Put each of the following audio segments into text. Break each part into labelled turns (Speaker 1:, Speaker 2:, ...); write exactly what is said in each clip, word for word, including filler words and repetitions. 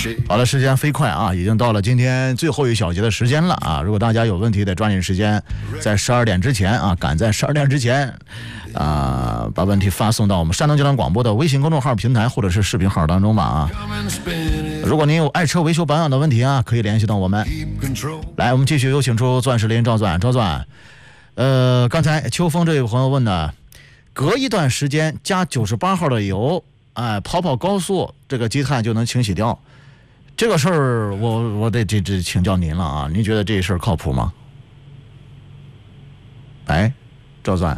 Speaker 1: 好了，时间飞快啊，已经到了今天最后一小节的时间了啊！如果大家有问题，得抓紧时间，在十二点之前啊，赶在十二点之前啊，把问题发送到我们山东交通广播的微信公众号平台或者是视频号当中吧啊！如果您有爱车维修保养的问题啊，可以联系到我们。来，我们继续有请出钻石林赵钻，赵钻。呃，刚才秋风这位朋友问的，隔一段时间加九十八号的油，哎，跑跑高速，这个积碳就能清洗掉。这个事儿，我我得这这请教您了啊！您觉得这事儿靠谱吗？哎，赵钻，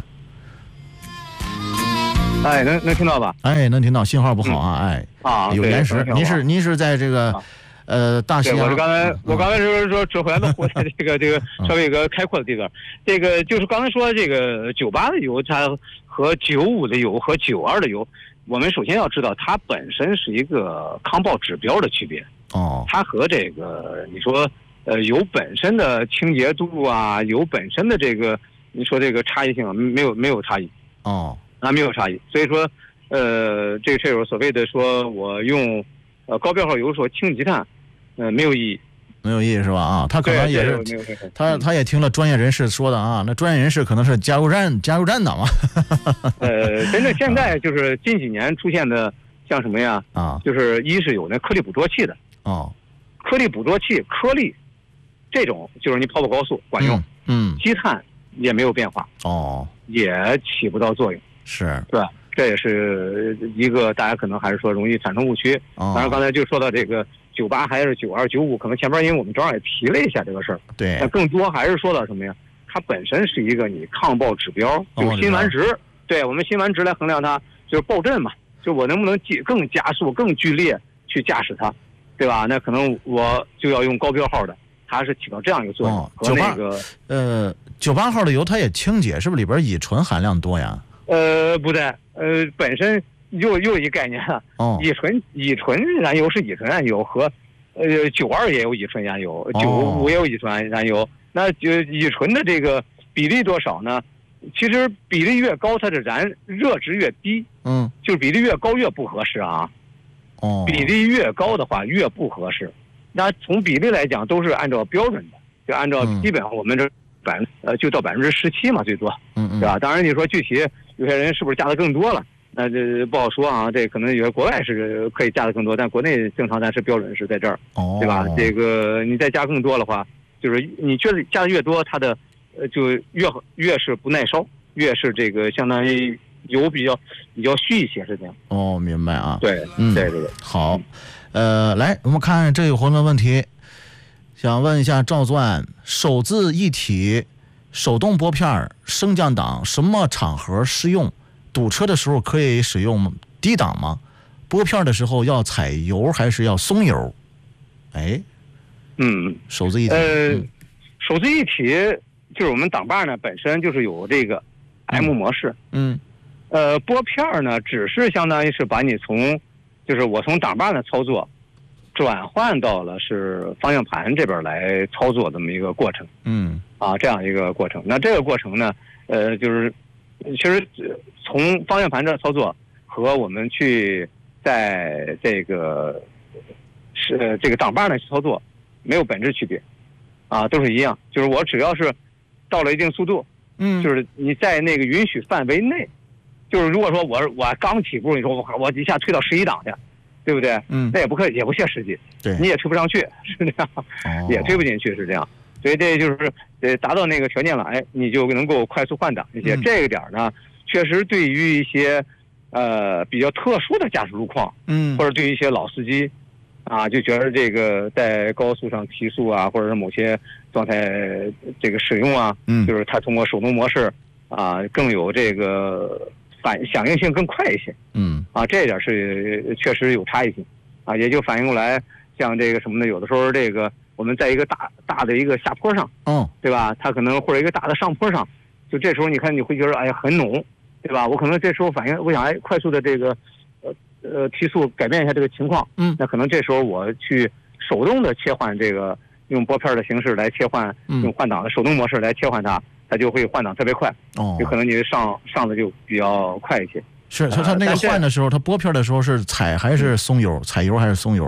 Speaker 2: 哎，能能听到吧？
Speaker 1: 哎，能听到，信号不好啊！嗯、哎，
Speaker 2: 啊，
Speaker 1: 有延时。您是您是在这个、啊、呃大西洋？
Speaker 2: 我是刚才、嗯、我刚才说说指挥的活在这个这个稍微一个开阔的地方。这个就是刚才说这个九八的油，它和九五的油和九二的油，我们首先要知道它本身是一个抗爆指标的区别。
Speaker 1: 哦，
Speaker 2: 它和这个你说呃油本身的清洁度啊，油本身的这个你说这个差异性没有没有差异
Speaker 1: 哦
Speaker 2: 啊没有差异，所以说呃这个车友所谓的说我用呃高标号油说清积碳，呃没有意义，
Speaker 1: 没有意义是吧？啊，他可能也是他他也听了专业人士说的啊，那专业人士可能是加油站加油站的嘛。
Speaker 2: 呃，真正现在就是近几年出现的像什么呀？
Speaker 1: 啊，
Speaker 2: 就是一是有那颗粒捕捉器的。
Speaker 1: 哦，
Speaker 2: 颗粒捕捉器颗粒这种就是你跑跑高速管用，
Speaker 1: 嗯，
Speaker 2: 积碳也没有变化，
Speaker 1: 哦，
Speaker 2: 也起不到作用，
Speaker 1: 是，
Speaker 2: 对吧？这也是一个大家可能还是说容易产生误区。
Speaker 1: 哦、
Speaker 2: 当然刚才就说到这个九八还是九二九五，可能前边因为我们正好也提了一下这个事儿，
Speaker 1: 对，
Speaker 2: 但更多还是说到什么呀？它本身是一个你抗爆指标，就是辛烷值，哦、对我们辛烷值来衡量它，就是爆震嘛，就我能不能更加速、更剧烈去驾驶它。对吧？那可能我就要用高标号的，它是起到这样一个作用。
Speaker 1: 哦、和那个呃，九八号的油它也清洁，是不是里边乙醇含量多呀？
Speaker 2: 呃，不对，呃，本身又又一概念了。
Speaker 1: 哦，
Speaker 2: 乙醇乙醇燃油是乙醇燃油和呃九二也有乙醇燃油，九五也有乙醇燃油。哦、那就乙醇的这个比例多少呢？其实比例越高，它的燃热值越低。
Speaker 1: 嗯，
Speaker 2: 就是比例越高越不合适啊。
Speaker 1: 哦，
Speaker 2: 比例越高的话越不合适，那从比例来讲都是按照标准的，就按照基本上我们这百分呃就到百分之十七嘛最多，
Speaker 1: 嗯嗯，
Speaker 2: 对吧？当然你说具体有些人是不是加的更多了，那这不好说啊。这可能有些国外是可以加的更多，但国内正常咱是标准是在这儿，
Speaker 1: 哦，
Speaker 2: 对吧？这个你再加更多的话，就是你觉得加的越多，它的呃就越越是不耐烧，越是这个相当于。油比较比较虚一些是这样。
Speaker 1: 哦，明白啊。
Speaker 2: 对，
Speaker 1: 嗯，
Speaker 2: 对对对。
Speaker 1: 好，呃，来我们看这有朋友问题，想问一下赵钻，手自一体手动拨片升降档什么场合适用？堵车的时候可以使用低档吗？拨片的时候要踩油还是要松油？哎，
Speaker 2: 嗯，
Speaker 1: 手自一体。
Speaker 2: 呃，
Speaker 1: 嗯、
Speaker 2: 手自一体就是我们挡把呢本身就是有这个 M 模式。
Speaker 1: 嗯。
Speaker 2: 呃，拨片呢，只是相当于是把你从，就是我从挡把的操作，转换到了是方向盘这边来操作这么一个过程。
Speaker 1: 嗯，
Speaker 2: 啊，这样一个过程。那这个过程呢，呃，就是其实从方向盘这操作和我们去在这个是这个挡把呢操作没有本质区别，啊，都是一样。就是我只要是到了一定速度，
Speaker 1: 嗯，
Speaker 2: 就是你在那个允许范围内。就是如果说我我刚起步，你说我我一下推到十一档去，对不对？
Speaker 1: 嗯，
Speaker 2: 那也不可也不切实际，
Speaker 1: 对，
Speaker 2: 你也推不上去，是这样，
Speaker 1: 哦、
Speaker 2: 也推不进去是这样。所以这就是呃达到那个条件了，哎，你就能够快速换挡一些。嗯、这个点呢，确实对于一些呃比较特殊的驾驶路况，
Speaker 1: 嗯，
Speaker 2: 或者对于一些老司机啊，就觉得这个在高速上提速啊，或者是某些状态这个使用啊，
Speaker 1: 嗯，
Speaker 2: 就是它通过手动模式啊更有这个。反响应性更快一些，
Speaker 1: 嗯
Speaker 2: 啊，这一点是确实有差异性，啊，也就反映过来，像这个什么呢？有的时候这个我们在一个大大的一个下坡上，
Speaker 1: 嗯，
Speaker 2: 对吧？它可能或者一个大的上坡上，就这时候你看你会觉得哎呀很浓，对吧？我可能这时候反应，我想哎快速的这个呃呃提速改变一下这个情况，
Speaker 1: 嗯，
Speaker 2: 那可能这时候我去手动的切换这个用拨片的形式来切换，用换挡的手动模式来切换它。它就会换挡特别快，
Speaker 1: 哦，
Speaker 2: 有可能你上上的就比较快一些。
Speaker 1: 是，它它那个换的时候，它拨片的时候是踩还是松油？踩油还是松油？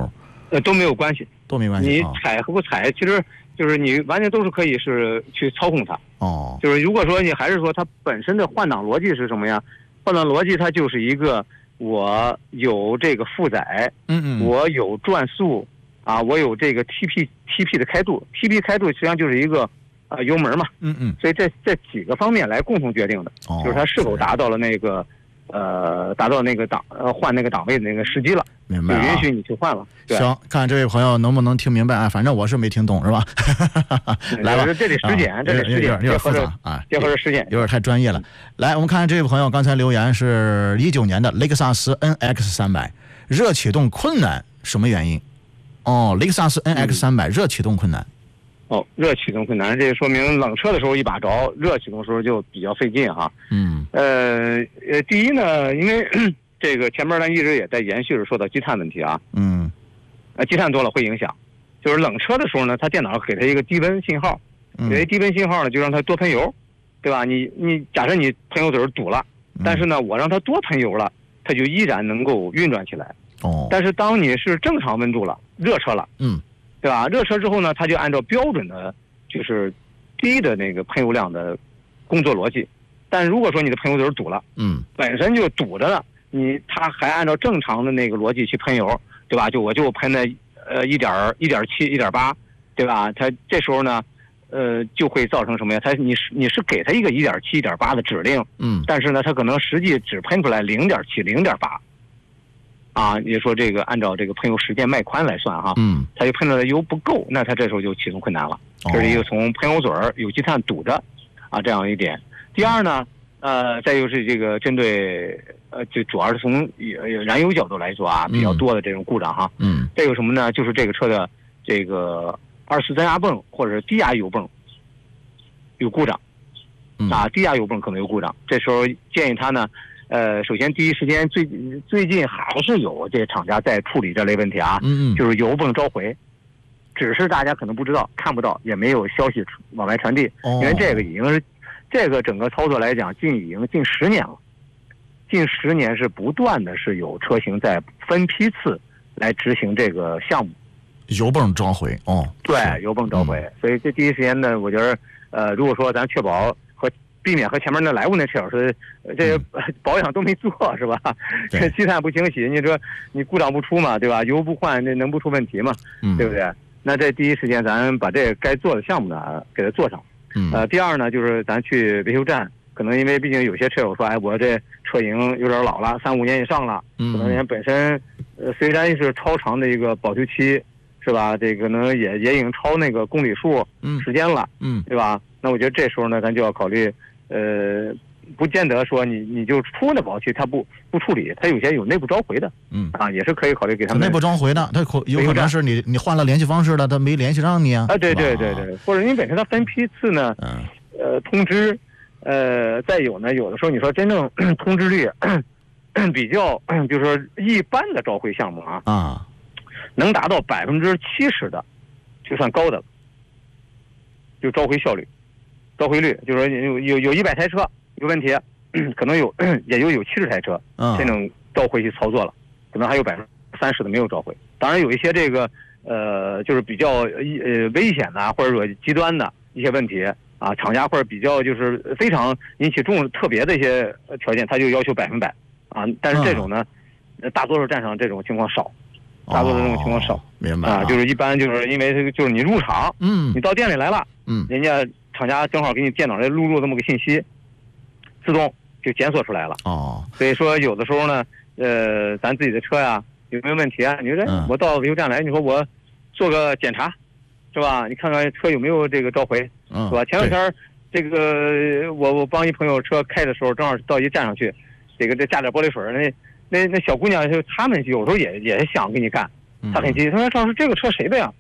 Speaker 2: 呃都没有关系，
Speaker 1: 都没关系。
Speaker 2: 你踩和不踩，其实就是你完全都是可以是去操控它。
Speaker 1: 哦，
Speaker 2: 就是如果说你还是说它本身的换挡逻辑是什么呀？换挡逻辑它就是一个我有这个负载，
Speaker 1: 嗯嗯，
Speaker 2: 我有转速啊，我有这个 T P T P 的开度 ，T P 开度实际上就是一个呃油门嘛。
Speaker 1: 嗯嗯，
Speaker 2: 所以这这几个方面来共同决定的，
Speaker 1: 哦、
Speaker 2: 就是它是否达到了那个。呃，达到那个档呃换那个档位的那个时机了，
Speaker 1: 明白、啊，
Speaker 2: 就允许你去换了。
Speaker 1: 行，看这位朋友能不能听明白啊？反正我是没听懂，是吧？来吧，
Speaker 2: 这得实践，
Speaker 1: 啊、
Speaker 2: 这得实践，
Speaker 1: 有点复杂啊，
Speaker 2: 结合着实践，
Speaker 1: 有点太专业了。来，我们看这位朋友刚才留言是一九年的雷克萨斯 N X 三百热启动困难，什么原因？哦，雷克萨斯 N X 三百热启动困难。
Speaker 2: 哦，热启动困难，这说明冷车的时候一把着，热启动的时候就比较费劲哈。
Speaker 1: 嗯。
Speaker 2: 呃呃，第一呢，因为这个前面呢一直也在延续着说到积碳问题啊。嗯。呃，积碳多了会影响，就是冷车的时候呢，它电脑给它一个低温信号，因为低温信号呢就让它多喷油，对吧？你你假设你喷油嘴堵了，但是呢我让它多喷油了，它就依然能够运转起来。哦。但是当你是正常温度了，热车了，嗯。对吧？热车之后呢，它就按照标准的，就是低的那个喷油量的工作逻辑。但如果说你的喷油嘴堵了，嗯，本身就堵着了，你它还按照正常的那个逻辑去喷油，对吧？就我就喷的呃一点一点七、一点八，对吧？它这时候呢，呃，就会造成什么呀？它你是你是给它一个一点七、一点八的指令，嗯，但是呢，它可能实际只喷出来零点七、零点八。啊，也说这个按照这个喷油时间脉宽来算哈，嗯，它就喷的油不够，那它这时候就启动困难了。这是一个从喷油嘴儿有积碳堵着，啊这样一点。第二呢，呃，再就是这个针对呃，就主要是从燃油角度来说啊，比较多的这种故障哈，嗯，这个什么呢？就是这个车的这个二次增压泵或者是低压油泵有故障，啊，低压油泵可能有故障，这时候建议他呢。呃，首先第一时间最最近还是有这厂家在处理这类问题啊，嗯嗯，就是油泵召回，只是大家可能不知道、看不到，也没有消息往外传递，哦、因为这个已经是这个整个操作来讲，近已经近十年了，近十年是不断的是有车型在分批次来执行这个项目，
Speaker 1: 油泵召回哦，
Speaker 2: 对，油泵召回，嗯、所以这第一时间呢，我觉得呃，如果说咱确保。避免和前面那莱芜那车是这保养都没做是吧？这积碳不清洗，你说你故障不出嘛，对吧？油不换，那能不出问题吗？嗯、对不对？那这第一时间咱把这该做的项目呢给它做上。嗯、呃，第二呢就是咱去维修站，可能因为毕竟有些车友说，哎，我这车型有点老了，三五年以上了，可能人本身呃虽然是超长的一个保修期，是吧？这可能也也已经超那个公里数时间了，嗯，对吧？那我觉得这时候呢，咱就要考虑。呃，不见得说你你就出那保期，他不不处理，他有些有内部召回的，嗯啊，也是可以考虑给他们
Speaker 1: 内部召回的，他可有可能是你你换了联系方式了，他没联系上你啊，
Speaker 2: 啊对对对对，或者你本身他分批次呢，嗯呃通知，呃再有呢，有的时候你说真正通知率比较就是说一般的召回项目啊啊，能达到百分之七十的，就算高的了，就召回效率。召回率就是说有有有一百台车有问题，可能有也就有七十台车真正召回去操作了，可能还有百分之三十的没有召回。当然有一些这个呃就是比较呃危险的或者说极端的一些问题啊，厂家或者比较就是非常引起重特别的一些条件，他就要求百分百啊。但是这种呢，大多数站上这种情况少，大多数这种情况少。
Speaker 1: 明白
Speaker 2: 啊，就是一般就是因为这个就是你入场，嗯，你到店里来了，嗯，人家。厂家正好给你电脑里录入这么个信息，自动就检索出来了。哦，所以说有的时候呢，呃，咱自己的车呀有没有问题啊？你说我到维修站来，你说我做个检查，是吧？你看看车有没有这个召回，是吧？前两天这个我我帮一朋友车开的时候，正好到一站上去，这个这加点玻璃水，那那那小姑娘就他们有时候也也想给你干，她很急，她说赵老师这个车谁的呀？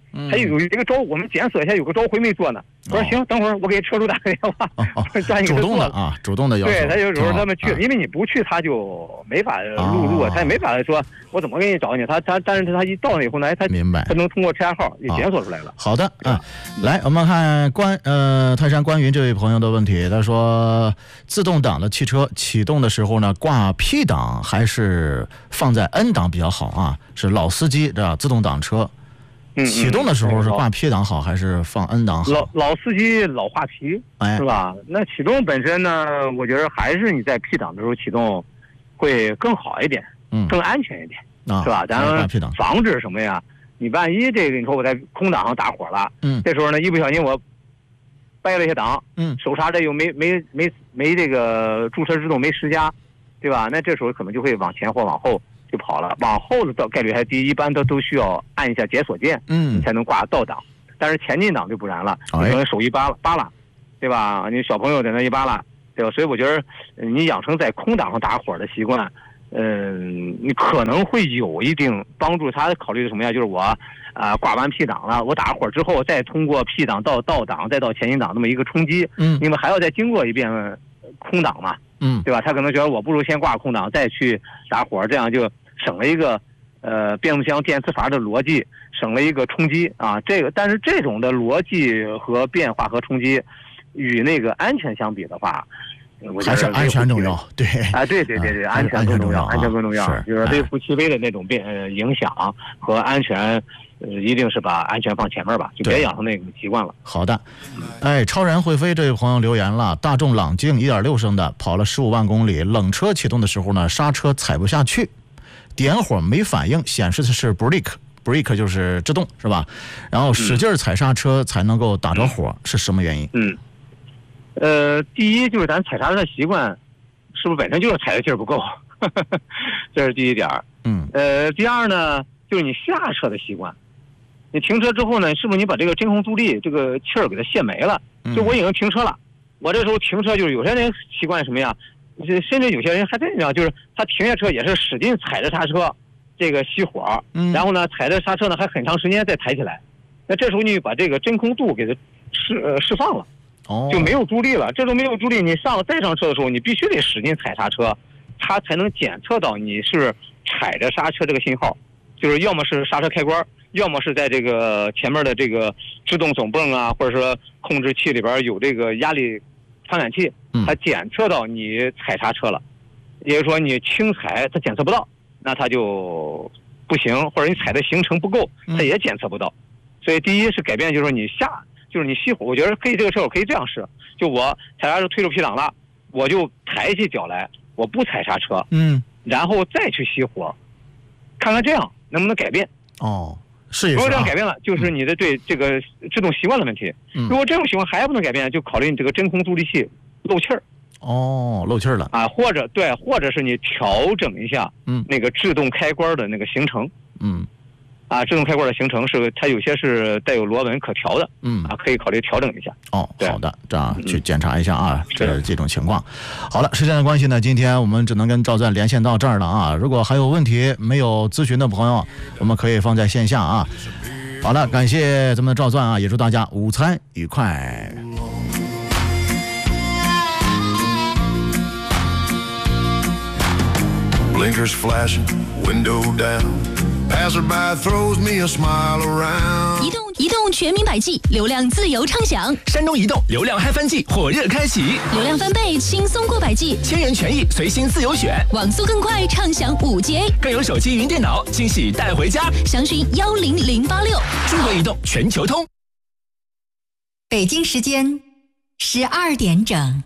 Speaker 2: 他有一个召，我们检索一下有个召回没做呢。我说行，等会儿我给车主打个电话，
Speaker 1: 哦哦、主动的啊，主动的要求。
Speaker 2: 对，他有时候他们去，因为你不去他就没法录入，他也没法说我怎么给你找你。他他但是他一到了以后呢，他
Speaker 1: 明白，
Speaker 2: 他能通过车架号也检索出来了。
Speaker 1: 好的，嗯，来我们看关呃泰山关云这位朋友的问题，他说自动挡的汽车启动的时候呢，挂 P 档还是放在 N 档比较好啊？是老司机这自动挡车。启动的时候是挂 P 档好还是放 N 档好？
Speaker 2: 老老司机老话题，
Speaker 1: 哎，
Speaker 2: 是吧？那启动本身呢，我觉得还是你在 P 档的时候启动会更好一点，嗯，更安全一点，啊、是吧？咱防止什么呀？你万一这个你说我在空档上打火了，嗯，这时候呢一不小心我掰了一下档，嗯，手刹这又没没没没这个驻车制动没施加，对吧？那这时候可能就会往前或往后。就跑了，往后的概率还低，一般都都需要按一下解锁键，嗯，你才能挂倒档。但是前进档就不然了，你可能手一扒拉扒拉，对吧？你小朋友在那一扒拉，对吧？所以我觉得你养成在空档上打火的习惯，嗯，你可能会有一定帮助。他考虑的什么呀？就是我啊、呃、挂完 P 档了，我打火之后再通过 P 档到倒档，再到前进档那么一个冲击，嗯，因为还要再经过一遍空档嘛。嗯，对吧？他可能觉得我不如先挂空档再去打火，这样就省了一个呃变速箱电磁阀的逻辑，省了一个冲击啊。这个但是这种的逻辑和变化和冲击，与那个安全相比的话，我觉得
Speaker 1: 还是安全重要。对，
Speaker 2: 啊，对对对对，
Speaker 1: 啊、
Speaker 2: 安全更重要，安全更重要。
Speaker 1: 是，
Speaker 2: 就是对夫妻微的那种变呃影响和安全。呃，一定是把安全放前面吧，就别养成那个习惯了。
Speaker 1: 好的，哎，超然会飞这位朋友留言了，大众朗境一点六升的跑了十五万公里，冷车启动的时候呢，刹车踩不下去，点火没反应，显示的是 brake brake 就是制动是吧？然后使劲踩刹车才能够打着火，嗯、是什么原因？
Speaker 2: 嗯，呃，第一就是咱踩刹车的习惯，是不是本身就是踩的劲儿不够？这是第一点。嗯，呃，第二呢，就是你下车的习惯。你停车之后呢，是不是你把这个真空助力这个气儿给它泄没了？就我已经停车了，我这时候停车就是有些人习惯什么呀？甚至有些人还这样，就是他停下车也是使劲踩着刹车，这个熄火，然后呢踩着刹车呢还很长时间再抬起来。那这时候你把这个真空度给它释呃释放了，就没有助力了。这时候没有助力，你上了再上车的时候，你必须得使劲踩刹车，它才能检测到你是踩着刹车这个信号，就是要么是刹车开关。要么是在这个前面的这个制动总泵啊，或者说控制器里边有这个压力传感器，它检测到你踩刹车了，也就是说你轻踩它检测不到，那它就不行，或者你踩的行程不够，它也检测不到。所以第一是改变，就是说你下，就是你熄火，我觉得可以这个事儿我可以这样试，就我踩刹车推入 P 档了，我就抬起脚来，我不踩刹车，嗯，然后再去熄火，看看这样能不能改变。
Speaker 1: 哦。是，
Speaker 2: 如果这样改变了，就是你的对这个制动习惯的问题。嗯、如果这种习惯还不能改变，就考虑你这个真空助力器漏气儿。
Speaker 1: 哦，漏气儿了啊，
Speaker 2: 或者对，或者是你调整一下，嗯，那个制动开关的那个行程。嗯，啊，制动开关的行程是它有些是带有螺纹可调的。嗯，啊，可以考虑调整一下。
Speaker 1: 哦，好的，这样去检查一下啊，嗯、这这种情况。好了，时间的关系呢，今天我们只能跟赵赞连线到这儿了啊。如果还有问题没有咨询的朋友，我们可以放在线下啊。好了，感谢咱们的赵赞啊，也祝大家午餐愉快。Blinkers flashing, window down. Passerby throws me a smile around. 移动移动全民百 G， 流量自由畅享。
Speaker 3: 山东移动流量嗨翻 G 火热开启，
Speaker 4: 流量翻倍，轻松过百 G，
Speaker 3: 千元权益随心自由选，
Speaker 4: 网速更快，畅享五 G A，
Speaker 3: 更有手机云电脑惊喜带回家。
Speaker 4: 详询幺零零八六。
Speaker 3: 中国移动全球通。
Speaker 5: 北京时间十二点整。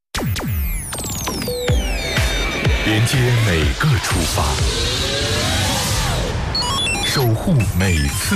Speaker 6: 连接每个出发，守护每次